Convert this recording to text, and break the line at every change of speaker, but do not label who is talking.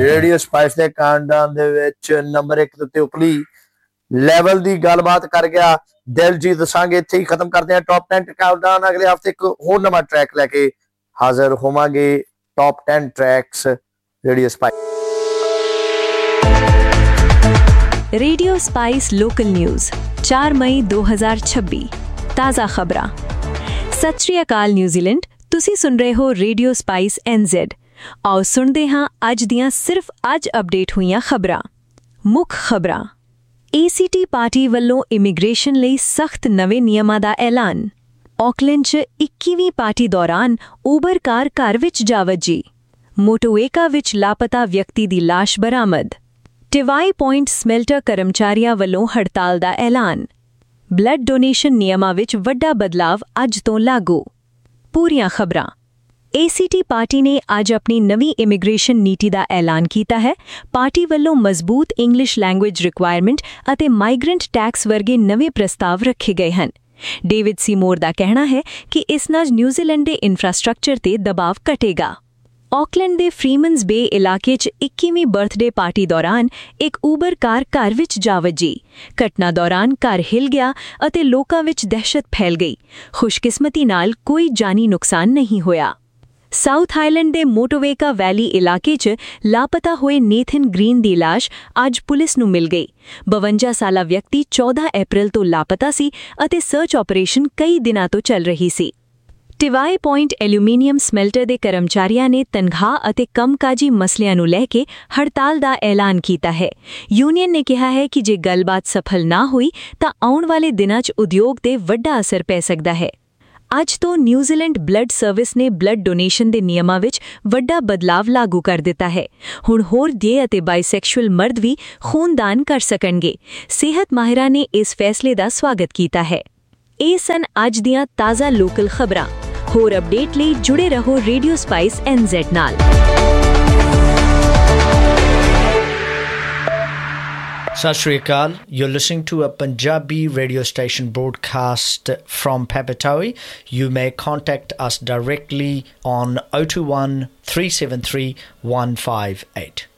Radio spice ਦੇ countdown ਦੇ ਵਿੱਚ ਨੰਬਰ 1 ਦੇ ਉੱਤੇ ਉਪਲੀ ਲੈਵਲ ਦੀ ਗੱਲਬਾਤ ਕਰ ਗਿਆ ਦਿਲਜੀਤ ਦਸਾਂਗੇ। ਇੱਥੇ ਹੀ ਖਤਮ ਕਰਦੇ ਹਾਂ ਟੌਪ 10 ਕਾਊਂਟਡਾਊਨ। ਅਗਲੇ ਹਫ਼ਤੇ ਇੱਕ ਹੋਰ ਨਵਾਂ ਟਰੈਕ ਲੈ ਕੇ ਹਾਜ਼ਰ ਹੋਵਾਂਗੇ। Top 10 tracks radio spice.
Radio spice local news 4 मई 2026 ताज़ा खबरां। सत श्री अकाल न्यूजीलैंड, तुसी सुन रहे हो रेडियो स्पाइस NZ। आओ सुनते हाँ अज दियां सिर्फ अज अपडेट हुईयां खबरां। मुख खबरां। ACT पार्टी वल्लों इमिग्रेशन लई सख्त नवे नियमां दा ऐलान। ऑकलैंड च 21वीं पार्टी दौरान ऊबर कार घर विच जा वज्जी। मोटोएका विच लापता व्यक्ति दी लाश बरामद। टिवाई पॉइंट ਸਮੈਲਟਰ ਕਰਮਚਾਰੀਆਂ ਵੱਲੋਂ ਹੜਤਾਲ ਦਾ ਐਲਾਨ। ਬਲੱਡ ਡੋਨੇਸ਼ਨ ਨਿਯਮਾਂ ਵਿੱਚ ਵੱਡਾ ਬਦਲਾਵ ਅੱਜ ਤੋਂ ਲਾਗੂ। ਪੂਰੀਆਂ ਖਬਰਾਂ। ACT ਪਾਰਟੀ ਨੇ ਅੱਜ ਆਪਣੀ ਨਵੀਂ ਇਮੀਗ੍ਰੇਸ਼ਨ ਨੀਤੀ ਦਾ ਐਲਾਨ ਕੀਤਾ ਹੈ। ਪਾਰਟੀ ਵੱਲੋਂ ਮਜ਼ਬੂਤ ਇੰਗਲਿਸ਼ ਲੈਂਗੁਏਜ ਰਿਕੁਆਇਰਮੈਂਟ ਅਤੇ ਮਾਈਗ੍ਰੈਂਟ ਟੈਕਸ ਵਰਗੇ ਨਵੇਂ ਪ੍ਰਸਤਾਵ ਰੱਖੇ ਗਏ ਹਨ। ਡੇਵਿਡ ਸੀਮੋਰ ਦਾ ਕਹਿਣਾ ਹੈ ਕਿ ਇਸ ਨਾਲ ਨਿਊਜ਼ੀਲੈਂਡ ਦੇ ਇਨਫਰਾਸਟ੍ਰਕਚਰ ਤੇ ਦਬਾਅ ਘਟੇਗਾ। ऑकलैंड ਦੇ ਫਰੀਮਨਸ ਬੇ ਇਲਾਕੇ 'ਚ 21ਵੀਂ ਬਰਥਡੇ ਪਾਰਟੀ ਦੌਰਾਨ ਇੱਕ ਊਬਰ ਕਾਰ ਘਰ ਵਿੱਚ ਜਾ ਵੱਜੀ। ਘਟਨਾ ਦੌਰਾਨ ਘਰ ਹਿੱਲ ਗਿਆ ਅਤੇ ਲੋਕਾਂ ਵਿੱਚ ਦਹਿਸ਼ਤ ਫੈਲ ਗਈ। ਖੁਸ਼ਕਿਸਮਤੀ ਨਾਲ ਕੋਈ ਜਾਨੀ ਨੁਕਸਾਨ ਨਹੀਂ ਹੋਇਆ। ਸਾਊਥ ਆਈਲੈਂਡ ਦੇ ਮੋਟੋਵੇਕਾ ਵੈਲੀ ਇਲਾਕੇ 'ਚ ਲਾਪਤਾ ਹੋਏ ਨੇਥਨ ਗ੍ਰੀਨ ਦੀ ਲਾਸ਼ ਅੱਜ ਪੁਲਿਸ ਨੂੰ ਮਿਲ ਗਈ। 52 ਸਾਲਾ ਵਿਅਕਤੀ 14 ਅਪ੍ਰੈਲ ਤੋਂ ਲਾਪਤਾ ਸੀ ਅਤੇ ਸਰਚ ਆਪਰੇਸ਼ਨ ਕਈ ਦਿਨਾਂ ਤੋਂ ਚੱਲ ਰਹੀ ਸੀ। ਟਿਵਾਈ ਪੁਆਇੰਟ ਐਲੂਮੀਨੀਅਮ ਸਮੈਲਟਰ ਦੇ ਕਰਮਚਾਰੀਆਂ ਨੇ ਤਨਖਾਹ ਅਤੇ ਕੰਮਕਾਜੀ ਮਸਲਿਆਂ ਨੂੰ ਲੈ ਕੇ ਹੜਤਾਲ ਦਾ ਐਲਾਨ ਕੀਤਾ ਹੈ। ਯੂਨੀਅਨ ਨੇ ਕਿਹਾ ਹੈ ਕਿ ਜੇ ਗੱਲਬਾਤ ਸਫਲ ਨਾ ਹੋਈ ਤਾਂ ਆਉਣ ਵਾਲੇ ਦਿਨਾਂ 'ਚ ਉਦਯੋਗ ਤੇ ਵੱਡਾ ਅਸਰ ਪੈ ਸਕਦਾ ਹੈ। ਅੱਜ ਤੋਂ ਨਿਊਜ਼ੀਲੈਂਡ ਬਲੱਡ ਸਰਵਿਸ ਨੇ ਬਲੱਡ ਡੋਨੇਸ਼ਨ ਦੇ ਨਿਯਮਾਂ ਵਿੱਚ ਵੱਡਾ ਬਦਲਾਵ ਲਾਗੂ ਕਰ ਦਿੱਤਾ ਹੈ। ਹੁਣ ਹੋਰ ਗੇ ਅਤੇ ਬਾਈਸੈਕਸ਼ੂਅਲ ਮਰਦ ਵੀ ਖੂਨਦਾਨ ਕਰ ਸਕਣਗੇ। ਸਿਹਤ ਮਾਹਿਰਾਂ ਨੇ ਇਸ ਫੈਸਲੇ ਦਾ ਸਵਾਗਤ ਕੀਤਾ ਹੈ। ਇਹ ਸਨ ਅੱਜ ਦੀਆਂ ਤਾਜ਼ਾ ਲੋਕਲ ਖਬਰਾਂ। ਹੋਰ ਅਪਡੇਟ ਲਈ ਜੁੜੇ ਰਹੋ ਰੇਡੀਓ ਸਪਾਈਸ NZ ਨਾਲ।
Sat Sri Akal, you're listening to a Punjabi radio station broadcast from Papatoe. You may contact us directly on 021 373 158.